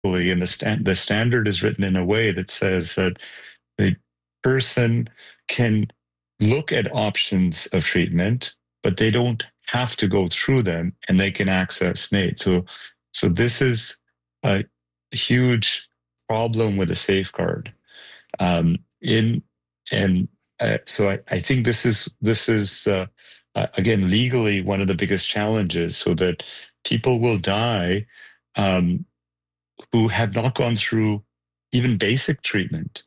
and the standard is written in a way that says that the person can look at options of treatment, but they don't have to go through them, and they can access MAID. So this is a huge problem with a safeguard. In and So I think this is again legally one of the biggest challenges, so that people will die um, who have not gone through even basic treatment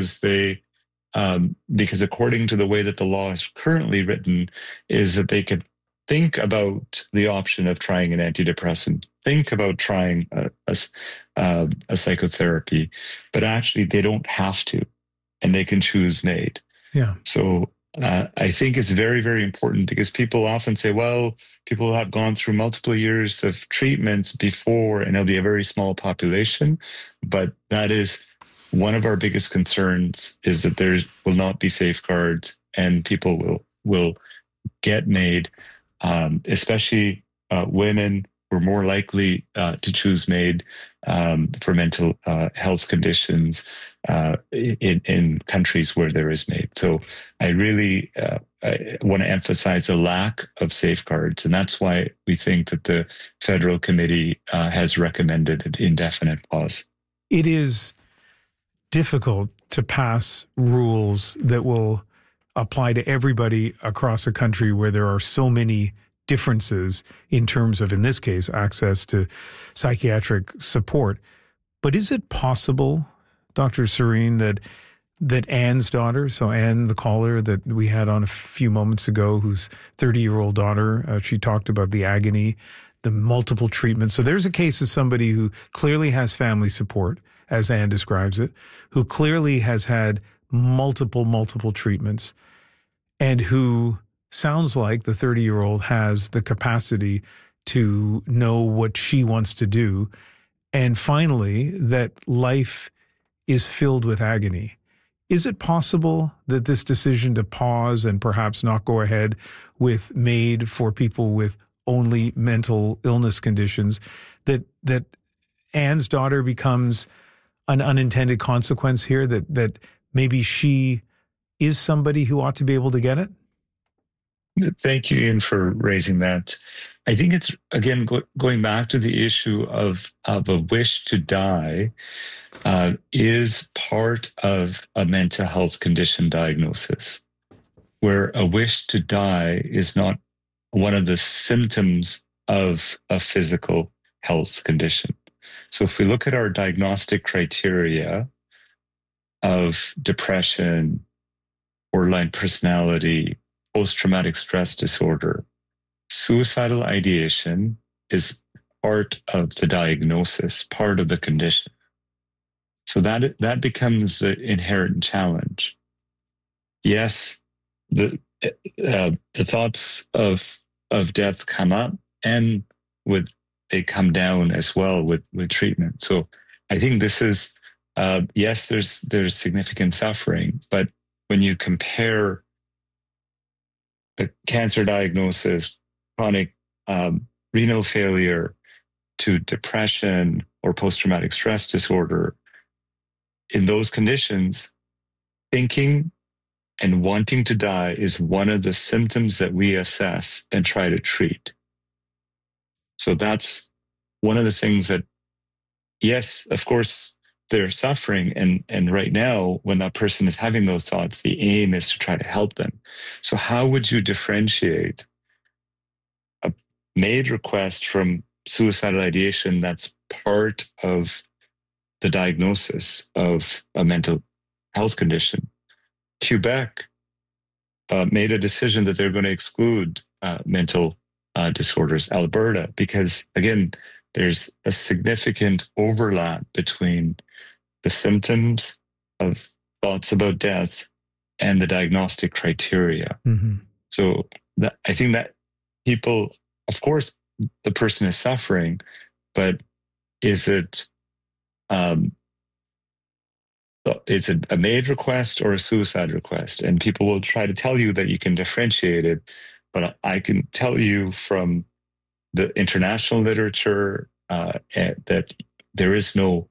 because according to the way that the law is currently written, is that they could think about the option of trying an antidepressant, think about trying a psychotherapy, but actually they don't have to, and they can choose MAID. Yeah. So I think it's very, very important, because people often say, well, people have gone through multiple years of treatments before, and it'll be a very small population. But that is one of our biggest concerns, is that there will not be safeguards, and people will get MAID, especially women were more likely to choose MAID for mental health conditions in countries where there is MAID. So I really want to emphasize the lack of safeguards, and that's why we think that the federal committee has recommended an indefinite pause. It is difficult to pass rules that will apply to everybody across a country where there are so many differences in terms of, in this case, access to psychiatric support. But is it possible, Dr. Serene, that Anne's daughter, so Anne, the caller that we had on a few moments ago, whose 30-year-old daughter, she talked about the agony, the multiple treatments. So there's a case of somebody who clearly has family support, as Anne describes it, who clearly has had multiple treatments, and who sounds like the 30-year-old has the capacity to know what she wants to do. And finally, that life is filled with agony. Is it possible that this decision to pause and perhaps not go ahead with MAID for people with only mental illness conditions, that Anne's daughter becomes an unintended consequence here, that maybe she is somebody who ought to be able to get it? Thank you, Ian, for raising that. I think it's, again, going back to the issue of a wish to die is part of a mental health condition diagnosis, where a wish to die is not one of the symptoms of a physical health condition. So if we look at our diagnostic criteria of depression, borderline personality, post-traumatic stress disorder, suicidal ideation is part of the diagnosis, part of the condition. So that becomes the inherent challenge. Yes, the thoughts of death come up, and they come down as well with treatment. So I think this is yes, there's significant suffering, but when you compare a cancer diagnosis, chronic renal failure, to depression or post-traumatic stress disorder, in those conditions, thinking and wanting to die is one of the symptoms that we assess and try to treat. So that's one of the things that, yes, of course, they're suffering. And right now, when that person is having those thoughts, the aim is to try to help them. So how would you differentiate a MAID request from suicidal ideation that's part of the diagnosis of a mental health condition? Quebec made a decision that they're going to exclude mental disorders, Alberta, because, again, there's a significant overlap between the symptoms of thoughts about death and the diagnostic criteria. Mm-hmm. So I think that people, of course, the person is suffering, but is it a MAID request or a suicide request? And people will try to tell you that you can differentiate it, but I can tell you from the international literature that there is no